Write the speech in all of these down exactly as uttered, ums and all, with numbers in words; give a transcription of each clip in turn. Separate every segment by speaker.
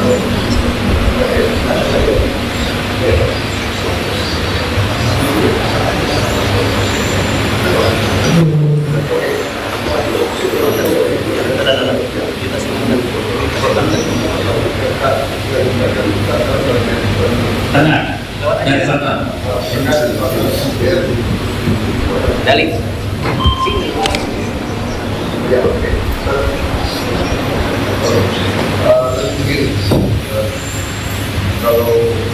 Speaker 1: Tengah dan selatan.
Speaker 2: Dalik. Sini.
Speaker 3: Ya, oke. Begini, kalau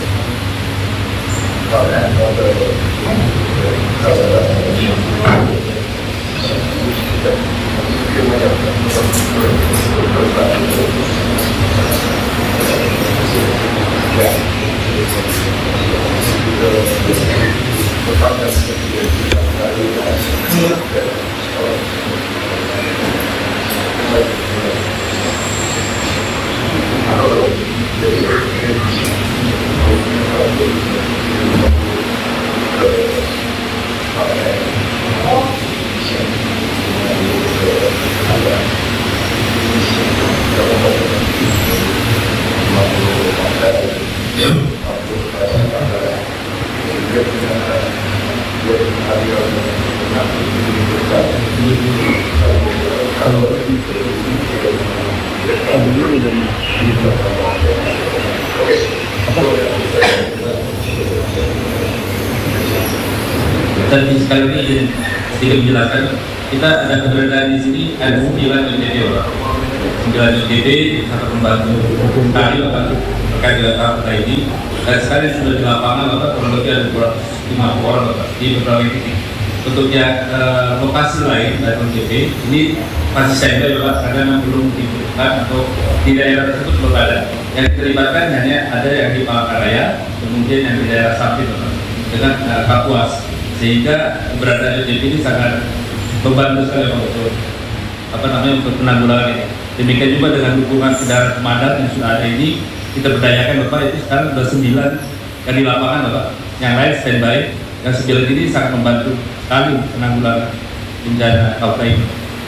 Speaker 1: Dan sekali lagi sedikit menjelaskan, kita ada keberadaan di sini ada sembilan U T D, sembilan U T D, satu pembantu tadi Bapak terkait dengan kata ini. Dan sekali sudah di lapangan Bapak kurang lebih ada dua ratus lima puluh orang Bapak di berbagai titik. Untuk yang eh, lokasi lain dari U T D ini masih standby Bapak karena memang belum dibutuhkan atau di daerah tersebut belum ada. Yang dilibatkan hanya ada yang di Palangkaraya, kemudian yang di daerah Sampit Bapak dengan eh, Kapuas. Sehingga keberadaan U T D ini sangat membantu sekali untuk apa namanya untuk penanggulangan ini. Demikian juga dengan dukungan kendaraan pemadam yang sudah ada ini, kita berdayakan Bapak itu sekarang sudah sembilan yang di lapangan Bapak, yang lain standby. Yang sembilan ini sangat membantu sekali penanggulangan bencana Kauta ini.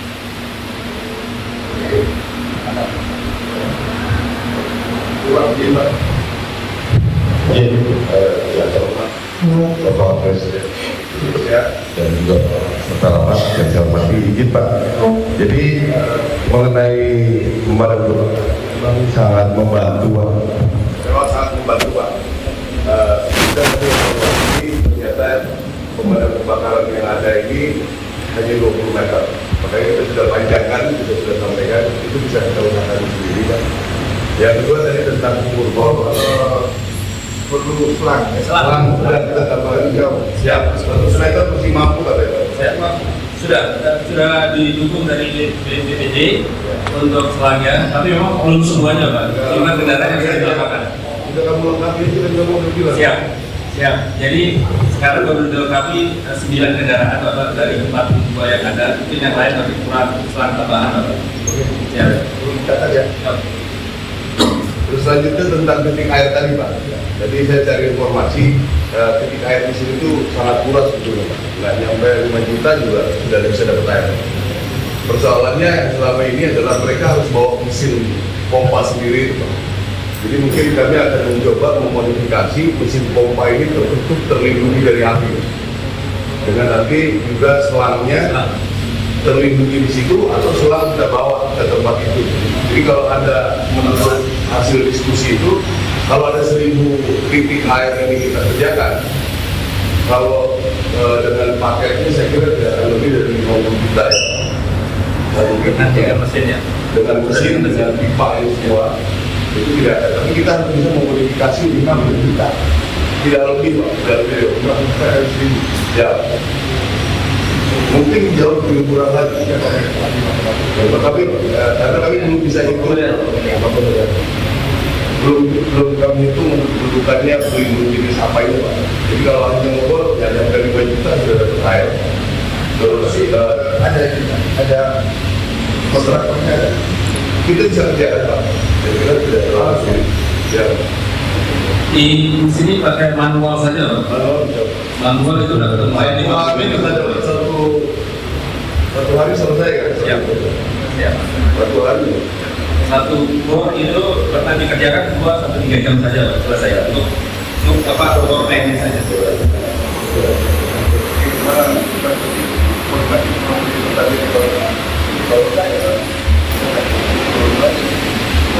Speaker 3: Bapak Presiden dan juga serta rapat yang saya hormati, izin Pak. Jadi mengenai pemadam kebakaran sangat membantu Pak. Memang sangat membantu Pak. Kita ternyata pemadam kebakaran yang ada ini hanya dua puluh meter. Makanya kita sudah panjangkan, kita sudah sampaikan, itu bisa kita gunakan sendiri Pak. Yang kedua tadi tentang umur perlu selang, selang sudah kita tambahkan jauh. Siap, seratus meter masih mampu katanya.
Speaker 1: Siap, sudah sudah didukung dari B P P D untuk selangnya, tapi memang belum semuanya Pak. Karena kendaraan yang sudah dilakukan.
Speaker 3: Sudah kamu lengkapi, kita juga mau bilang.
Speaker 1: Siap, siap. Jadi sekarang baru dilengkapi sembilan kendaraan Bapak dari empat puluh dua yang ada. Itu yang lain tapi kurang selang tambahan Bapak. Siap.
Speaker 3: Catat ya. Terus selanjutnya tentang titik air tadi Pak. Jadi saya cari informasi eh, titik air di sini tuh sangat kurang sebetulnya Pak. Nggak nyampe lima juta juga sudah bisa dapat air. Persoalannya selama ini adalah mereka harus bawa mesin pompa sendiri Pak. Jadi mungkin kami akan mencoba memodifikasi mesin pompa ini untuk terlindungi dari api. Dengan nanti juga selangnya terlindungi di situ atau selang kita bawa ke tempat itu. Jadi kalau ada menurut hasil diskusi itu, kalau ada seribu titik air yang kita kerjakan, kalau e, dengan paketnya saya kira tidak akan lebih dari lima puluh juta ya. Mungkin
Speaker 1: nanti dengan mesinnya,
Speaker 3: dengan mesin, dengan pipa ini semua itu tidak ada. Tapi kita harus bisa memodifikasi lima puluh juta, tidak lebih Pak, tidak lebih lima puluh juta seribu. Ya. Mungkin jauh lebih kurang lagi ya, tapi ya, karena kami belum bisa hitung belum belum kami hitung kedudukannya pelindung jenis apa ini Pak. Jadi kalau hanya ngobrol ya yang dari lima juta sudah dapat air. Terus uh, ada ada kontraktornya ada. Kita bisa kerjakan Pak. Jadi kita tidak terlalu ya.
Speaker 1: Di sini pakai manual saja Pak.
Speaker 3: Manual,
Speaker 1: manual itu udah ketemu air di bawah.
Speaker 3: Satu hari selesai kan?
Speaker 1: Siap. Siap.
Speaker 3: Satu hari.
Speaker 1: satu bor itu pernah dikerjakan dua sampai tiga jam saja Pak, selesai untuk untuk apa bor teknis saja.